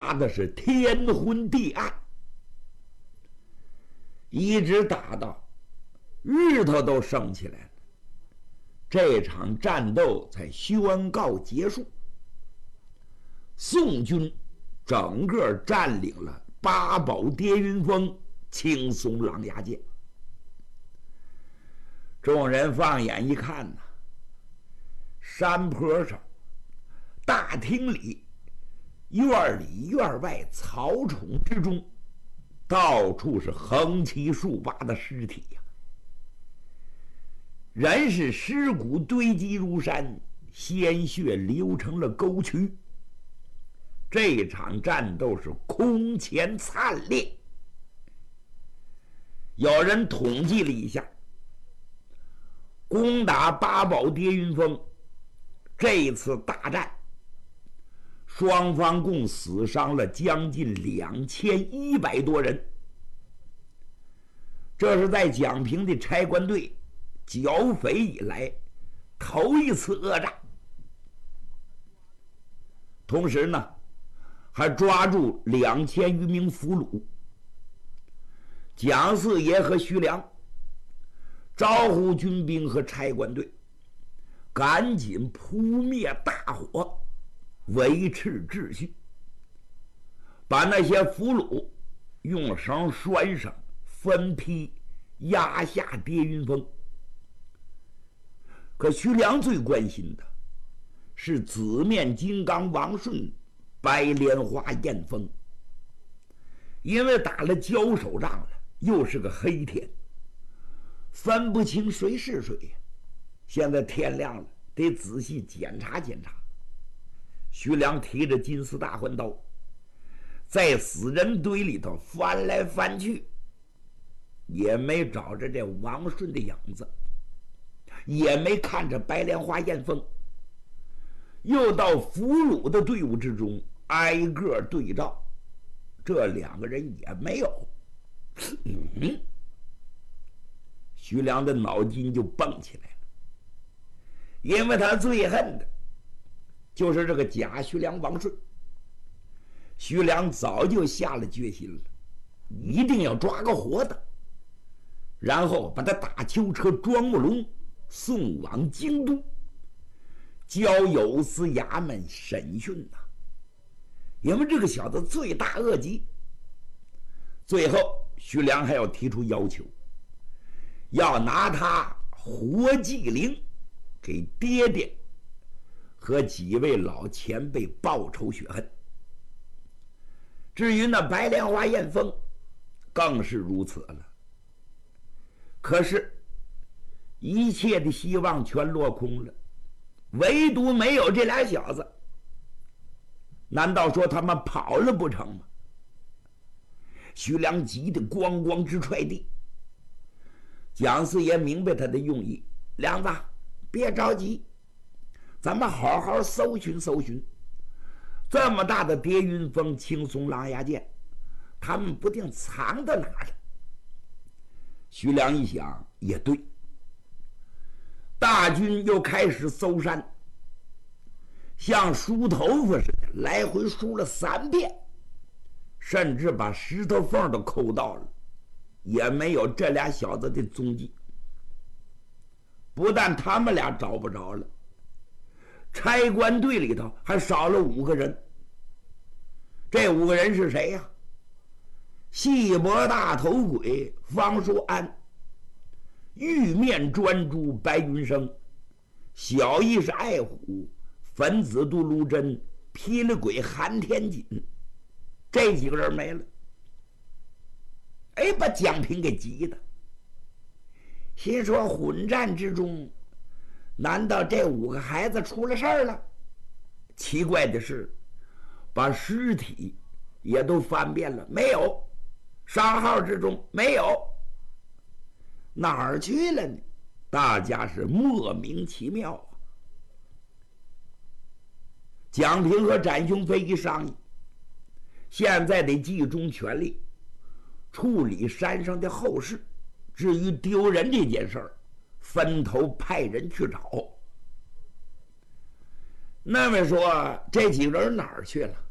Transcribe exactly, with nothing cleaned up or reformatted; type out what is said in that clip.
打的是天昏地暗，一直打到日头都升起来了，这场战斗才宣告结束。宋军整个占领了八宝叠云峰、青松狼牙涧。众人放眼一看呐，山坡上、大厅里、院里院外、草丛之中，到处是横七竖八的尸体呀、啊！人是尸骨堆积如山，鲜血流成了沟渠。这场战斗是空前惨烈。有人统计了一下，攻打八宝叠云峰这一次大战，双方共死伤了将近两千一百多人。这是在蒋平的差官队剿匪以来头一次恶战。同时呢，还抓住两千余名俘虏。蒋四爷和徐良招呼军兵和差官队赶紧扑灭大火，维持秩序，把那些俘虏用绳拴上，分批压下叠云峰。可徐良最关心的是紫面金刚王顺、白莲花燕峰，因为打了交手仗了，又是个黑天，分不清谁是谁呀。现在天亮了，得仔细检查检查。徐良提着金丝大环刀，在死人堆里头翻来翻去，也没找着这王顺的影子，也没看着白莲花燕峰。又到俘虏的队伍之中挨个对照，这两个人也没有。嗯，徐良的脑筋就蹦起来了，因为他最恨的就是这个贾徐良王顺。徐良早就下了决心了，一定要抓个活的，然后把他打囚车装木笼送往京都，交有司衙门审讯呐、啊。因为这个小子罪大恶极。最后徐良还要提出要求，要拿他活祭灵，给爹爹和几位老前辈报仇雪恨。至于那白莲花燕峰更是如此了。可是一切的希望全落空了，唯独没有这俩小子。难道说他们跑了不成吗？徐良急得咣咣直踹地。蒋四爷明白他的用意，梁子别着急，咱们好好搜寻搜寻，这么大的叠云峰、青松狼牙涧，他们不定藏到哪儿了。徐良一想也对，大军又开始搜山，像梳头发似的来回梳了三遍，甚至把石头缝都抠到了，也没有这俩小子的踪迹。不但他们俩找不着了，差官队里头还少了五个人。这五个人是谁呀、啊？细脖大头鬼方叔安，玉面专诸白云生，小义是爱虎，粉子杜卢真，霹雳鬼韩天锦。这几个人没了，哎，把蒋平给急的，心说混战之中，难道这五个孩子出了事儿了？奇怪的是，把尸体也都翻遍了，没有，沙号之中没有，哪儿去了呢？大家是莫名其妙啊。蒋平和展雄飞一商议，现在得集中全力处理山上的后事，至于丢人这件事儿，分头派人去找。那位说这几个人哪儿去了？